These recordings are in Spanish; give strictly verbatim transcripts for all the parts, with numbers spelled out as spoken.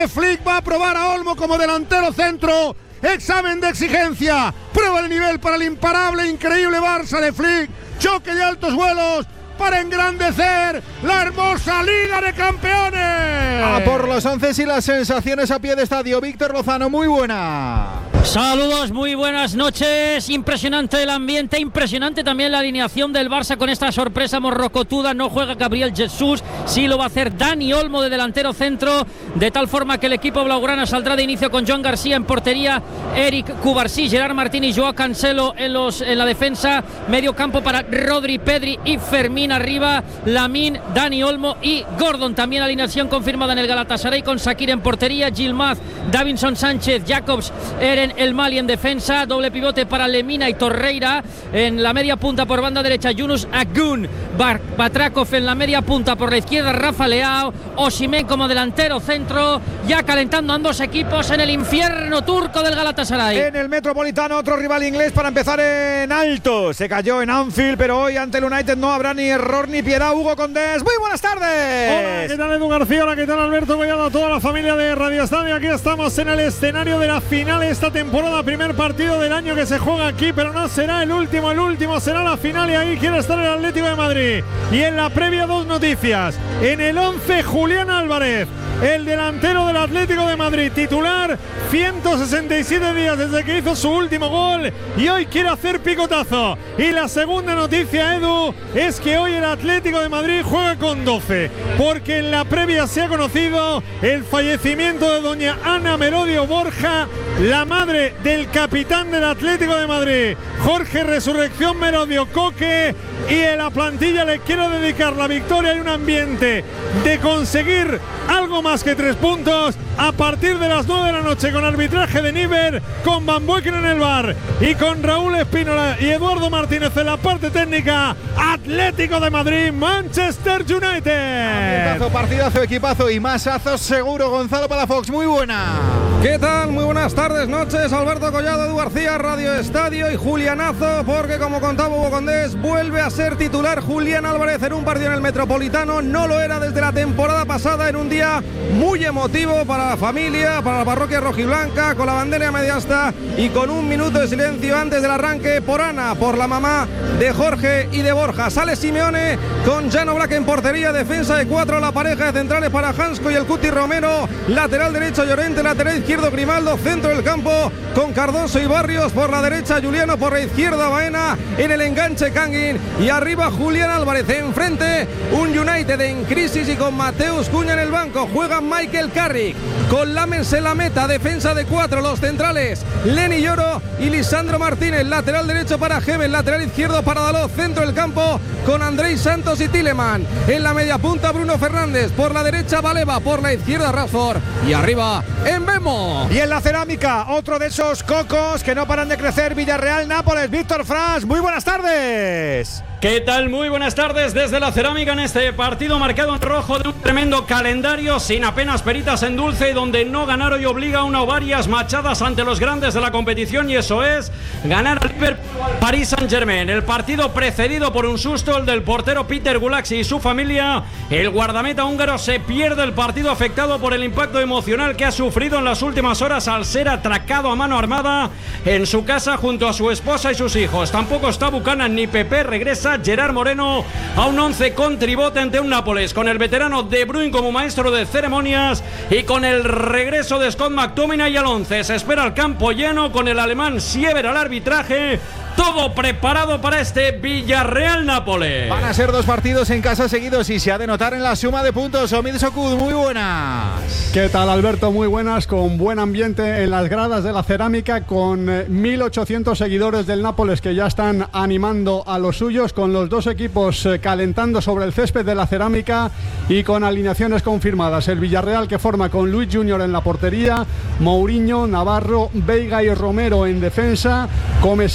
Flick va a probar a Olmo como delantero centro. Examen de exigencia. Prueba el nivel para el imparable, increíble Barça de Flick. Choque de altos vuelos para engrandecer la hermosa Liga de Campeones. A por los once y las sensaciones a pie de estadio. Víctor Lozano, muy buena. Saludos, muy buenas noches. Impresionante el ambiente, impresionante también la alineación del Barça con esta sorpresa morrocotuda. No juega Gabriel Jesús, sí lo va a hacer Dani Olmo de delantero centro, de tal forma que el equipo blaugrana saldrá de inicio con Joan García en portería, Eric Cubarsí, Gerard Martín y Joao Cancelo en, los, en la defensa, medio campo para Rodri, Pedri y Fermín arriba, Lamine, Dani Olmo y Gordon. También alineación confirmada en el Galatasaray con Shaqiri en portería, Yilmaz, Davinson Sánchez, Jacobs, Eren El Mali en defensa, doble pivote para Lemina y Torreira en la media punta por banda derecha, Yunus Akgün, Batrakov en la media punta por la izquierda, Rafa Leao, Osimhen como delantero centro, ya calentando ambos equipos en el infierno turco del Galatasaray. En el Metropolitano, otro rival inglés para empezar en alto, se cayó en Anfield, pero hoy ante el United no habrá ni error ni piedad. Hugo Condés, muy buenas tardes. Hola, ¿qué tal Edu García? Hola, ¿qué tal Alberto Collado? A toda la familia de Radio Estadio, aquí estamos en el escenario de la final esta temporada, primer partido del año que se juega aquí, pero no será el último, el último será la final y ahí quiere estar el Atlético de Madrid. Y en la previa dos noticias, en el once Julián Álvarez, el delantero del Atlético de Madrid, titular, ciento sesenta y siete días desde que hizo su último gol y hoy quiere hacer picotazo. Y la segunda noticia, Edu, es que hoy el Atlético de Madrid juega con doce, porque en la previa se ha conocido el fallecimiento de doña Ana Merodio Borja, la madre del capitán del Atlético de Madrid, Jorge Resurrección Merodio Coque, y en la plantilla le quiero dedicar la victoria y un ambiente de conseguir algo más que tres puntos a partir de las nueve de la noche, con arbitraje de Níver, con Van Bueken en el bar y con Raúl Espínola y Eduardo Martínez en la parte técnica. Atlético de Madrid, Manchester United. Partidazo, partidazo, equipazo y masazos seguro. Gonzalo Palafox, muy buena. ¿Qué tal? Muy buenas tardes, noches. Alberto Collado, Edu García, Radio Estadio y Julianazo, porque como contaba Hugo Condés, vuelve a ser titular Julián Álvarez en un partido en el Metropolitano. No lo era desde la temporada pasada, en un día muy emotivo para la familia, para la parroquia rojiblanca, con la bandera media asta y con un minuto de silencio antes del arranque por Ana, por la mamá de Jorge y de Borja. Sale Simeone con Jan Oblak en portería, defensa de cuatro, la pareja de centrales para Hansko y el Cuti Romero, lateral derecho Llorente, lateral izquierdo Grimaldo, centro del campo con Cardoso y Barrios, por la derecha Juliano, por la izquierda Baena, en el enganche Kangin y arriba Julián Álvarez. Enfrente un United en crisis y con Mateus Cunha en el banco. Juega Michael Carrick con Lamens en la meta, defensa de cuatro, los centrales Lenny Lloro y Lisandro Martínez, lateral derecho para Hebel, lateral izquierdo para Dalot, centro del campo con Andrei Santos y Tielemans, en la media punta Bruno Fernández, por la derecha Baleba, por la izquierda Rashford y arriba Mbemo. Y en la cerámica, otro de esos cocos que no paran de crecer, Villarreal Nápoles. Víctor Franz, muy buenas tardes. ¿Qué tal? Muy buenas tardes desde la cerámica en este partido marcado en rojo de un tremendo calendario sin apenas peritas en dulce y donde no ganar hoy obliga a una o varias machadas ante los grandes de la competición, y eso es ganar al Liverpool al Paris Saint-Germain. El partido precedido por un susto, el del portero Peter Gulaxi y su familia. El guardameta húngaro se pierde el partido afectado por el impacto emocional que ha sufrido en las últimas horas al ser atracado a mano armada en su casa junto a su esposa y sus hijos. Tampoco está Buchanan ni Pepe. Regresa Gerard Moreno a un once con tribote ante un Nápoles con el veterano De Bruyne como maestro de ceremonias y con el regreso de Scott McTominay al once. Se espera el campo lleno con el alemán Siever al arbitraje. Todo preparado para este Villarreal-Nápoles. Van a ser dos partidos en casa seguidos y se ha de notar en la suma de puntos. Omid Socud, muy buenas. ¿Qué tal, Alberto? Muy buenas, con buen ambiente en las gradas de la cerámica, con eh, mil ochocientos seguidores del Nápoles que ya están animando a los suyos, con los dos equipos eh, calentando sobre el césped de la cerámica y con alineaciones confirmadas. El Villarreal, que forma con Luis Junior en la portería, Mourinho, Navarro, Veiga y Romero en defensa, Comesaña,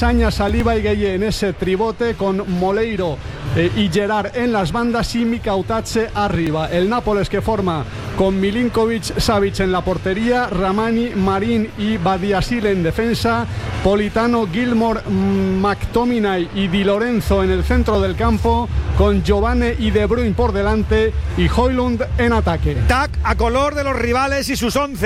Saliba y Gueye en ese tribote, con Moleiro eh, y Gerard en las bandas y Mika Otache arriba. El Nápoles que forma con Milinkovic, Savic en la portería, Ramani, Marín y Badiashile en defensa, Politano, Gilmore, McTominay y Di Lorenzo en el centro del campo, con Giovane y De Bruyne por delante y Højlund en ataque. Tac a color de los rivales y sus once.